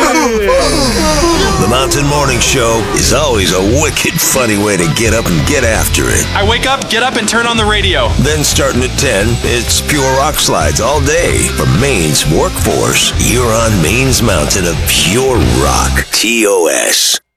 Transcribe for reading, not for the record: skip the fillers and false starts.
The Mountain Morning Show is always a wicked funny way to get up and get after it. I wake up, get up, and turn on the radio. Then starting at 10, it's pure rock slides all day. From Maine's workforce, you're on Maine's mountain of pure rock. TOS.